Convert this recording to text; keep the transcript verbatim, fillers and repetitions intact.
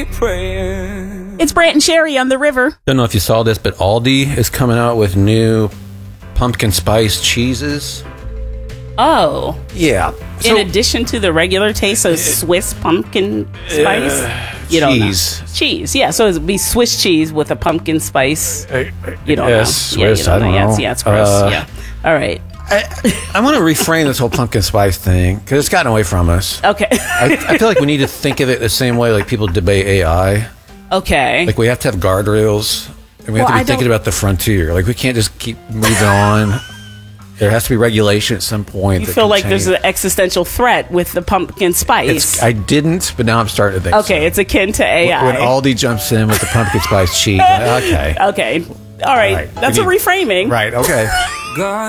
keep praying. It's Brant and Sherry on the river. Don't know if you saw this, but Aldi is coming out with new pumpkin spice cheeses. Oh. Yeah. In addition to the regular taste of Swiss pumpkin spice? Uh, you don't cheese. know. Cheese. Yeah, so it'd be Swiss cheese with a pumpkin spice. You don't yes, know. Yeah, Swiss, you don't I don't know. know. Yeah, it's, yeah, it's gross. Uh, yeah. All right. I, I want to reframe this whole pumpkin spice thing because it's gotten away from us. Okay. I, I feel like we need to think of it the same way like people debate A I. Okay. Like we have to have guardrails and we have Well, to I be thinking don't- about the frontier. Like we can't just keep moving on. There has to be regulation at some point. You that feel can like there's change. an existential threat with the pumpkin spice. It's, I didn't, but now I'm starting to think. okay, so. it's akin to A I. When Aldi jumps in with the pumpkin spice cheese, okay, okay. All right. All right. That's We a need- reframing. right, okay. God